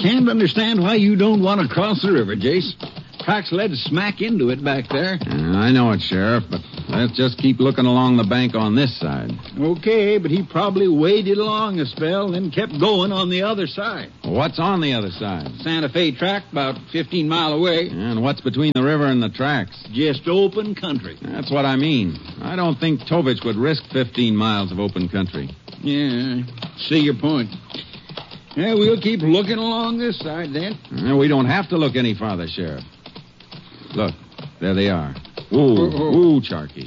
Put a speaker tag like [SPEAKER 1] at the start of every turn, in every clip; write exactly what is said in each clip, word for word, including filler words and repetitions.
[SPEAKER 1] can't understand why you don't want to cross the river, Jace. Tracks led smack into it back there.
[SPEAKER 2] Uh, I know it, Sheriff, but let's just keep looking along the bank on this side.
[SPEAKER 1] Okay, but he probably waded along a spell, then kept going on the other side.
[SPEAKER 2] What's on the other side?
[SPEAKER 1] Santa Fe track, about fifteen mile away.
[SPEAKER 2] And what's between the river and the tracks?
[SPEAKER 1] Just open country.
[SPEAKER 2] That's what I mean. I don't think Tovich would risk fifteen miles of open country.
[SPEAKER 1] Yeah, see your point. Yeah, we'll keep looking along this side, then.
[SPEAKER 2] Uh, we don't have to look any farther, Sheriff. Look, there they are. Ooh, ooh, Charky.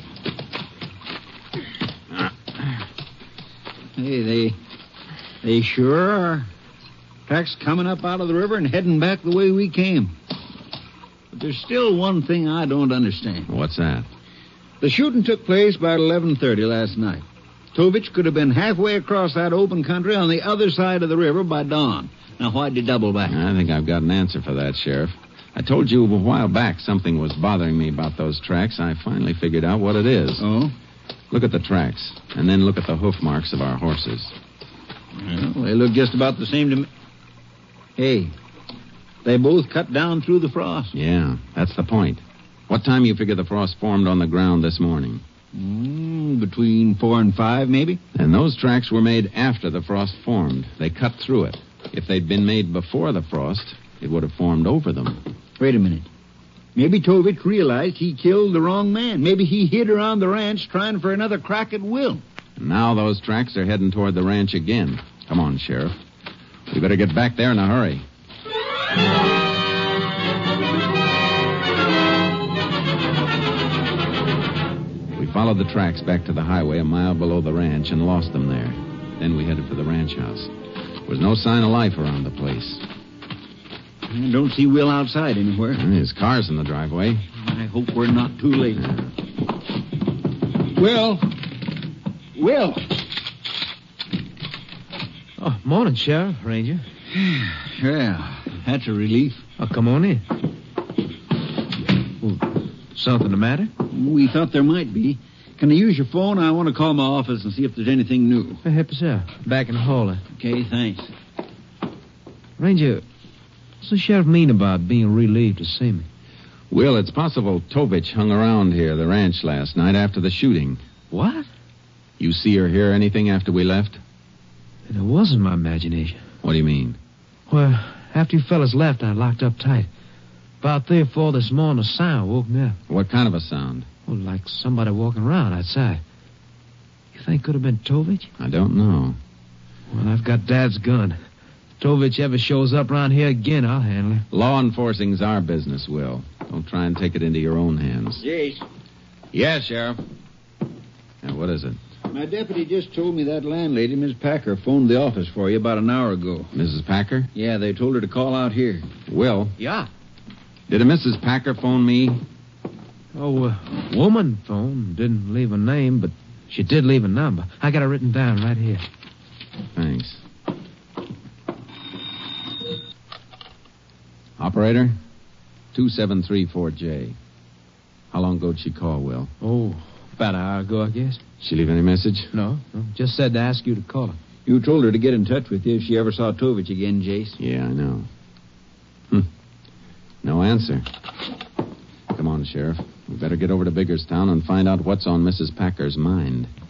[SPEAKER 1] Hey, they, they sure are. Tracks coming up out of the river and heading back the way we came. But there's still one thing I don't understand.
[SPEAKER 2] What's that?
[SPEAKER 1] The shooting took place about eleven thirty last night. Tovich could have been halfway across that open country on the other side of the river by dawn. Now, why'd you double back?
[SPEAKER 2] I think I've got an answer for that, Sheriff. I told you a while back something was bothering me about those tracks. I finally figured out what it is.
[SPEAKER 1] Oh?
[SPEAKER 2] Look at the tracks, and then look at the hoof marks of our horses.
[SPEAKER 1] Well, they look just about the same to me. Hey, they both cut down through the frost.
[SPEAKER 2] Yeah, that's the point. What time you figure the frost formed on the ground this morning?
[SPEAKER 1] Mm, between four and five, maybe?
[SPEAKER 2] And those tracks were made after the frost formed. They cut through it. If they'd been made before the frost, it would have formed over them.
[SPEAKER 1] Wait a minute. Maybe Tovich realized he killed the wrong man. Maybe he hid around the ranch trying for another crack at Will.
[SPEAKER 2] And now those tracks are heading toward the ranch again. Come on, Sheriff. We better get back there in a hurry. We followed the tracks back to the highway a mile below the ranch and lost them there. Then we headed for the ranch house. There was no sign of life around the place.
[SPEAKER 1] I don't see Will outside anywhere.
[SPEAKER 2] His car's in the driveway.
[SPEAKER 1] I hope we're not too late. Will! Will!
[SPEAKER 3] Oh, morning, Sheriff, Ranger.
[SPEAKER 1] Yeah, that's a relief.
[SPEAKER 3] Oh, come on in. Well, something the matter?
[SPEAKER 1] We thought there might be. Can I use your phone? I want to call my office and see if there's anything new.
[SPEAKER 3] Help yourself. Back in the hall.
[SPEAKER 1] Okay, thanks.
[SPEAKER 3] Ranger, what's the sheriff mean about being relieved to see me?
[SPEAKER 2] Will, it's possible Tovich hung around here, the ranch, last night after the shooting.
[SPEAKER 3] What?
[SPEAKER 2] You see or hear anything after we left?
[SPEAKER 3] It wasn't my imagination.
[SPEAKER 2] What do you mean?
[SPEAKER 3] Well, after you fellas left, I locked up tight. About three or four this morning, a sound woke me up.
[SPEAKER 2] What kind of a sound?
[SPEAKER 3] Well, like somebody walking around outside. You think could have been Tovich?
[SPEAKER 2] I don't know.
[SPEAKER 3] Well, I've got Dad's gun. If Tovich ever shows up around here again, I'll handle him.
[SPEAKER 2] Law enforcing's our business, Will. Don't try and take it into your own hands.
[SPEAKER 1] Jace.
[SPEAKER 2] Yes, Sheriff. Now, what is it?
[SPEAKER 1] My deputy just told me that landlady, Miss Packer, phoned the office for you about an hour ago.
[SPEAKER 2] Missus Packer?
[SPEAKER 1] Yeah, they told her to call out here.
[SPEAKER 2] Will?
[SPEAKER 3] Yeah.
[SPEAKER 2] Did a Missus Packer phone me?
[SPEAKER 3] Oh, uh, woman phone. Didn't leave a name, but she did leave a number. I got it written down right here.
[SPEAKER 2] Thanks. Operator? two seven three four J. How long ago did she call, Will?
[SPEAKER 3] Oh, about an hour ago, I guess.
[SPEAKER 2] She leave any message?
[SPEAKER 3] No, no. Just said to ask you to call her.
[SPEAKER 1] You told her to get in touch with you if she ever saw Tovich again, Jace.
[SPEAKER 2] Yeah, I know. Hm. No answer. Come on, Sheriff. We better get over to Biggerstown and find out what's on Missus Packer's mind.